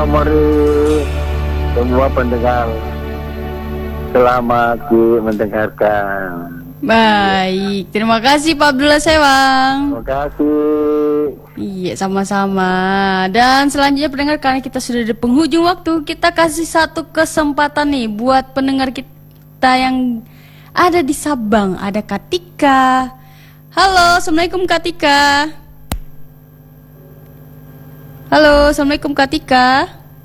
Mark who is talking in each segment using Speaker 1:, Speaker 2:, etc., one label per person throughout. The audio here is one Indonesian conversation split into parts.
Speaker 1: Mari semua pendengar, selamat mendengarkan.
Speaker 2: Baik, terima kasih Pak Abdullah Sewang.
Speaker 1: Terima kasih.
Speaker 2: Iya, sama-sama. Dan selanjutnya pendengar, karena kita sudah di penghujung waktu, kita kasih satu kesempatan nih buat pendengar kita yang ada di Sabang. Ada Katika. Halo, Assalamualaikum Katika. Halo, Assalamualaikum Katika.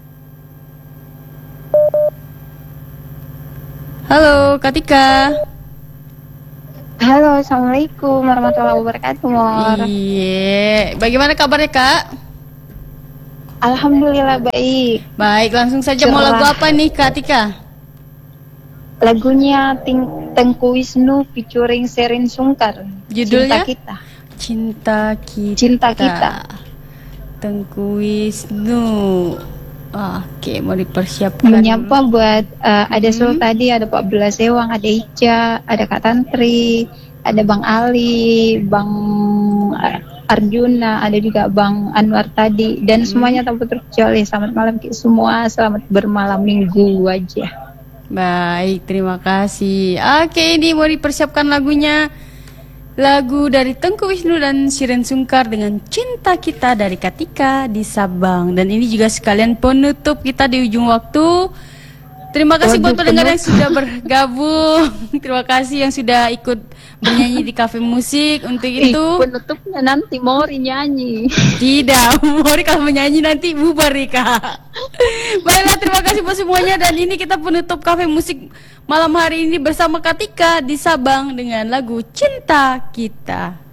Speaker 2: Halo, Katika.
Speaker 3: Halo, Assalamualaikum warahmatullahi wabarakatuh, Mor.
Speaker 2: Iya, bagaimana kabarnya Kak?
Speaker 3: Alhamdulillah baik.
Speaker 2: Baik, langsung saja mau lagu apa nih Kak Tika?
Speaker 3: Lagunya Tengku Wisnu featuring Sherin Sungkar.
Speaker 2: Judulnya?
Speaker 3: Cinta Kita.
Speaker 2: Cinta Kita. Tengku Wisnu. Oke, mau dipersiapkan.
Speaker 3: Menyapa buat ada Sul tadi, ada Pak Abdullah Sewang, ada Ica, ada Kak Tantri, ada Bang Ali, Bang Arjuna, ada juga Bang Anwar tadi, dan semuanya tanpa terkecuali. Selamat malam semua, selamat bermalam minggu aja.
Speaker 2: Baik, terima kasih. Oke, ini mau dipersiapkan lagunya. Lagu dari Tengku Wisnu dan Sherin Sungkar dengan Cinta Kita dari Katika di Sabang. Dan ini juga sekalian penutup kita di ujung waktu. Terima kasih buat pendengar yang sudah bergabung. Terima kasih yang sudah ikut bernyanyi di kafe musik. Untuk itu
Speaker 3: penutupnya nanti Mori nyanyi.
Speaker 2: tidak, Mori kalau menyanyi nanti bubar nih Kak. Baiklah, terima kasih buat semuanya. Dan ini kita penutup kafe musik malam hari ini bersama Katika di Sabang dengan lagu Cinta Kita.